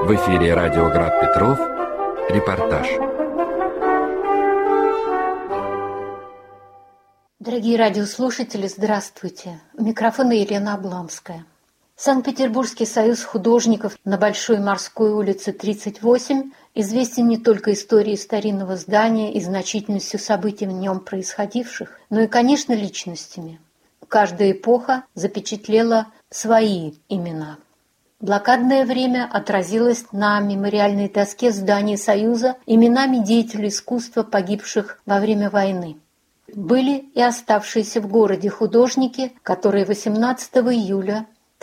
В эфире радио Град Петров. Репортаж. Дорогие радиослушатели, здравствуйте. У микрофона Елена Обламская. Санкт-Петербургский союз художников на Большой Морской улице 38 известен не только историей старинного здания и значительностью событий в нем происходивших, но и, конечно, личностями. Каждая эпоха запечатлела свои имена. Блокадное время отразилось на мемориальной доске здания Союза именами деятелей искусства, погибших во время войны. Были и оставшиеся в городе художники, которые 18 июля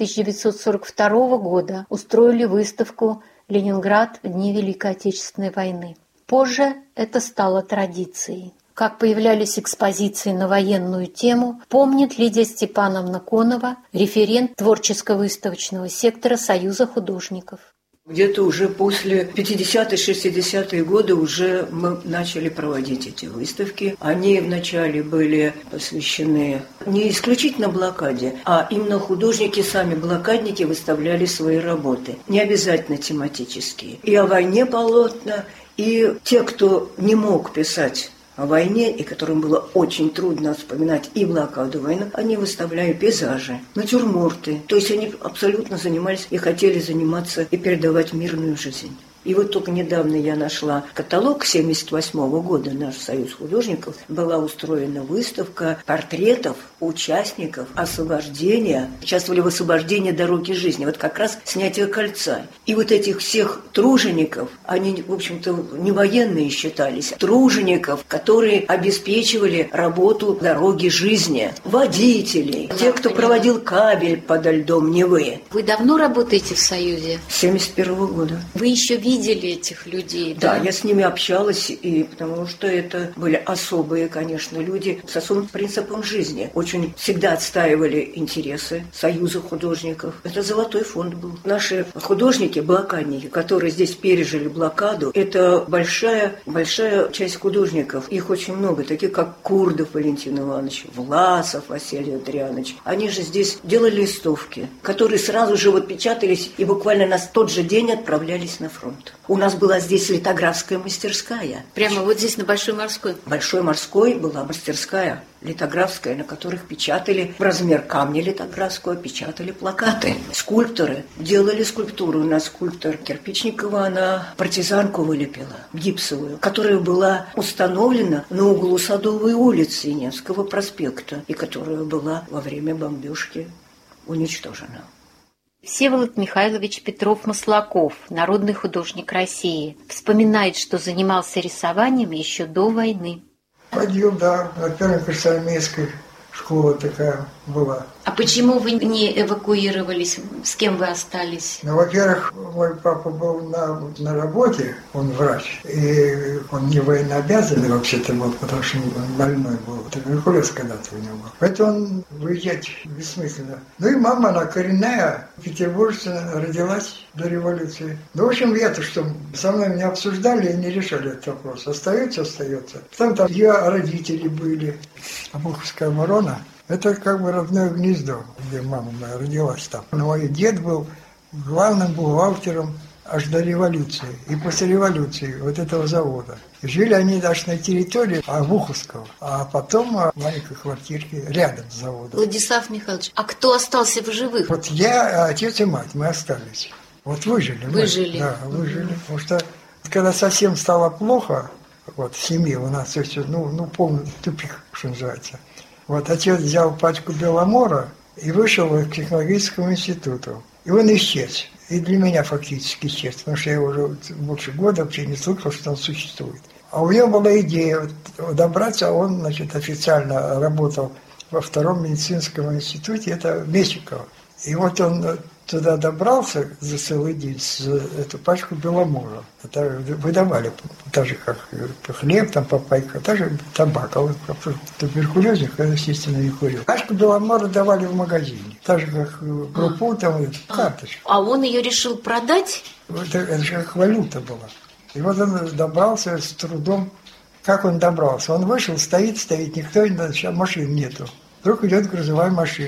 1942 года устроили выставку «Ленинград в дни Великой Отечественной войны». Позже это стало традицией. Как появлялись экспозиции на военную тему, помнит Лидия Степановна Конова, референт творческо-выставочного сектора Союза художников. Где-то уже после 50-е, 60-е годы уже мы начали проводить эти выставки. Они вначале были посвящены не исключительно блокаде, а именно художники, сами блокадники выставляли свои работы. Не обязательно тематические. И о войне полотна, и те, кто не мог писать о войне, и которым было очень трудно вспоминать и блокаду, войну, они выставляли пейзажи, натюрморты. То есть они абсолютно занимались и хотели заниматься и передавать мирную жизнь. И вот только недавно я нашла каталог 1978 года, наш союз художников, была устроена выставка портретов участников освобождения, участвовали в освобождении дороги жизни, вот как раз снятие кольца. И вот этих всех тружеников, они, в общем-то, не военные считались, тружеников, которые обеспечивали работу дороги жизни, водителей, те, кто проводил кабель подо льдом Невы. Вы давно работаете в Союзе? С 1971 года. Вы еще видели этих людей, да? Да, я с ними общалась, и потому что это были особые, конечно, люди с особым принципом жизни. Очень всегда отстаивали интересы Союза художников. Это золотой фонд был. Наши художники, блокадники, которые здесь пережили блокаду, это большая часть художников. Их очень много, таких как Курдов Валентин Иванович, Власов Василий Адрианович. Они же здесь делали листовки, которые сразу же вот печатались и буквально на тот же день отправлялись на фронт. У нас была здесь литографская мастерская. Прямо вот здесь, на Большой Морской? Большой Морской была мастерская литографская, на которых печатали в размер камня литографского, печатали плакаты. Скульпторы делали скульптуру. У нас скульптор Кирпичникова, она партизанку вылепила, гипсовую, которая была установлена на углу Садовой улицы и Невского проспекта, и которая была во время бомбежки уничтожена. Всеволод Михайлович Петров-Маслаков, народный художник России, вспоминает, что занимался рисованием еще до войны. Ходил, да, во-первых, красноармейская школа такая была. А почему вы не эвакуировались? С кем вы остались? Ну, во-первых, мой папа был на работе, он врач, и он не военнообязанный вообще-то был, потому что он больной был, туберкулез когда-то у него был. Поэтому он выезжать бессмысленно. Ну и мама, она коренная, петербуржца, родилась до революции. Ну, в общем, я-то что, со мной не обсуждали и не решали этот вопрос. Остается. Потом там ее родители были, Обуховская оборона. Это как бы родное гнездо, где мама моя родилась там. Но мой дед был главным бухгалтером аж до революции. И после революции вот этого завода. И жили они даже на территории Обуховского, а потом в маленькой квартирке рядом с заводом. Владислав Михайлович, а кто остался в живых? Вот я, отец и мать, мы остались. Вот выжили. Выжили? Да, выжили. Потому что когда совсем стало плохо, вот в семье у нас все, полный тупик, что называется. Вот отец взял пачку Беломора и вышел к технологическому институту. И он исчез. И для меня фактически исчез, потому что я уже больше года вообще не слышал, что он существует. А у него была идея добраться, он, официально работал во втором медицинском институте, это Мечикова. И вот он туда добрался за целый день с эту пачку Беломора. Это выдавали, так же, как хлеб, там, папайка, так же табак. А вот туберкулезник, естественно, не курил. Пачку Беломора давали в магазине. Так же, как крупу, там, карточку. А он ее решил продать? Это же как валюта была. И вот он добрался с трудом. Как он добрался? Он вышел, стоит, никто, машин нету. Вдруг идет грузовая машина.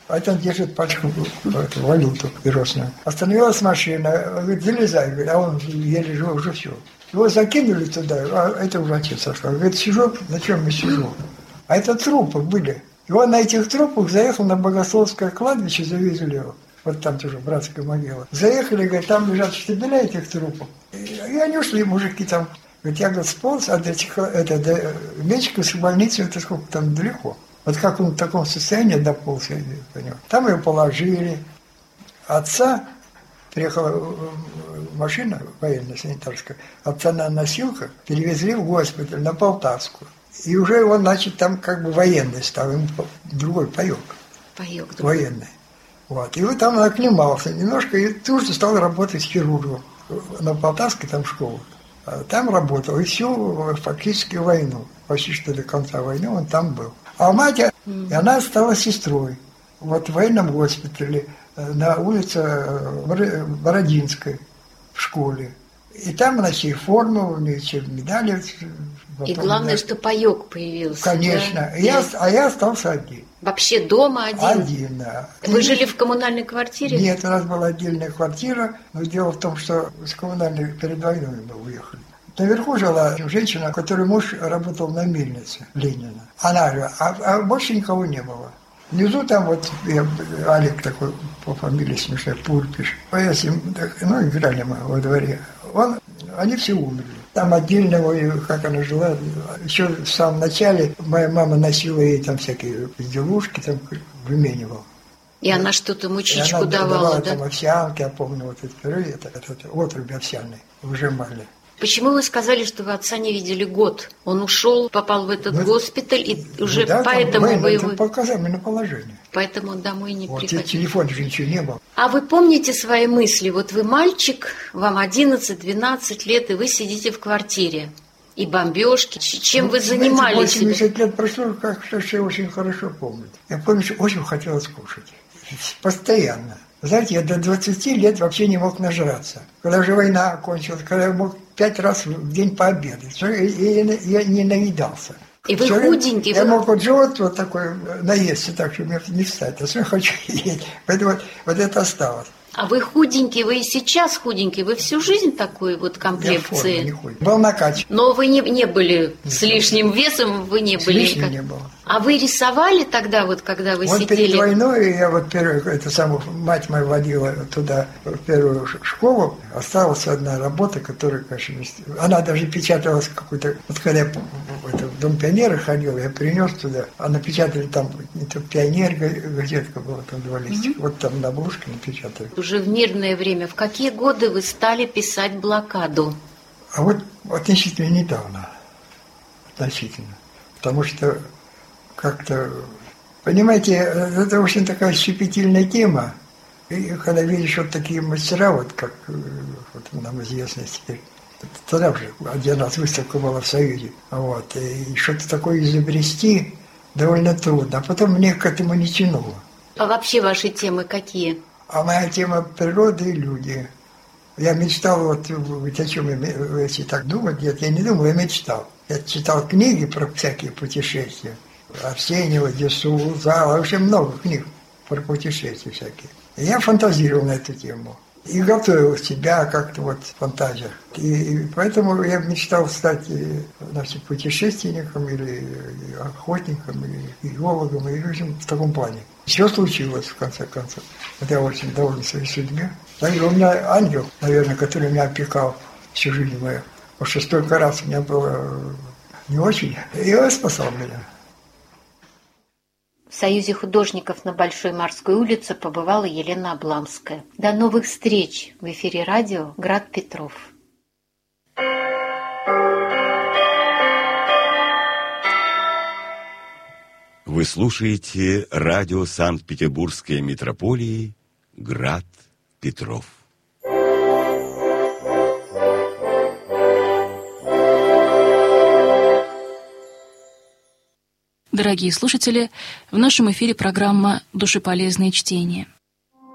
А там держит пачку валюту пирожную. Остановилась машина, говорит, залезай, говорит, а он еле жив, уже все. Его закинули туда, а это уже отец сошел. Говорит, сижу, на чем я сижу? А это трупы были. И он на этих трупах заехал на Богословское кладбище, завезли его. Вот там тоже братская могила. Заехали, говорит, там лежат штабеля этих трупов. И они ушли, мужики там. Говорит, я, говорит, сполз, а до Мечковской больницы, это сколько там далеко. Вот как он в таком состоянии дополз, я не понимаю. Там его положили. Отца, приехала машина военная, санитарская, отца на носилках перевезли в госпиталь на Полтавскую. И уже он, значит, там как бы военный стал, ему другой паёк. Паёк другой. Военный. Вот. И вот там он оклемался немножко, и тут же стал работать хирургом. На Полтавской там школа. Там работал, и всю фактически войну. Почти что до конца войны он там был. А мать, и она стала сестрой. Вот в военном госпитале, на улице Бородинской, в школе. И там, значит, форму, у нее медали. И главное, что паёк появился. Конечно. Да? А я остался один. Вообще дома один? Один, да. Вы жили в коммунальной квартире? Нет, у нас была отдельная квартира, но дело в том, что с коммунальной перед войной мы уехали. Наверху жила женщина, у которой муж работал на мельнице Ленина. Она же, а больше никого не было. Внизу там вот Алик такой по фамилии смешной, Пурпиш. Играли мы во дворе. Они все умерли. Там отдельно, как она жила, еще в самом начале моя мама носила ей там всякие безделушки, там выменивала. И она что-то мучичку давала, да? Там овсянки, я помню, вот это отруби овсяной выжимали. Почему вы сказали, что вы отца не видели год? Он ушел, попал в этот госпиталь, и уже да, поэтому вы его... по казарменному положению. Поэтому он домой не приходил. Телефон же ничего не было. А вы помните свои мысли? Вот вы мальчик, вам 11-12 лет, и вы сидите в квартире. И бомбежки. Чем вы занимались? 80 лет прошло, как что я очень хорошо помню. Я помню, что очень хотелось кушать. Постоянно. Знаете, я до 20 лет вообще не мог нажраться. Когда же война окончилась, когда я мог 5 раз в день пообедать, я не наедался. И вы худенький. Я мог вот живот вот такой наесться так, чтобы не встать. А все хочу есть. Поэтому вот это осталось. А вы худенький, вы и сейчас худенький, вы всю жизнь такой вот комплекции. Я не худенький. Был накачан. Но вы не были с лишним весом, вы не были. С лишним не было. А вы рисовали тогда, вот когда вы вот сидели? Перед войной я вот мать моя водила туда, в первую школу. Осталась одна работа, которая, конечно, она даже печаталась какой-то. Вот когда я в Дом пионера ходил, я принес туда, а напечатали там, это «Пионер» газетка была, там 2 листика. Вот там на обложке напечатали. Уже в мирное время. В какие годы вы стали писать «Блокаду»? А вот относительно недавно. Потому что как-то, понимаете, это очень такая щепетильная тема. И когда видишь вот такие мастера, вот как вот нам известно теперь, тогда уже один раз выставка была в Союзе, вот, и что-то такое изобрести довольно трудно. А потом мне к этому не тянуло. А вообще ваши темы какие? А моя тема – природа и люди. Я мечтал, вот о чем, если так думать, нет, я не думал, я мечтал. Я читал книги про всякие путешествия. Арсеньева, Десу, Зала, вообще много книг про путешествия всякие. И я фантазировал на эту тему. И готовил себя как-то вот в фантазиях. И поэтому я мечтал стать, значит, путешественником или охотником, или геологом, или в таком плане. Все случилось, в конце концов. Вот я очень доволен своей судьбой. Также у меня ангел, наверное, который меня опекал всю жизнь мою. Потому что столько раз у меня было не очень. И он спасал меня. В Союзе художников на Большой Морской улице побывала Елена Обламская. До новых встреч в эфире радио «Град Петров». Вы слушаете радио Санкт-Петербургской метрополии «Град Петров». Дорогие слушатели, в нашем эфире программа «Душеполезное чтение».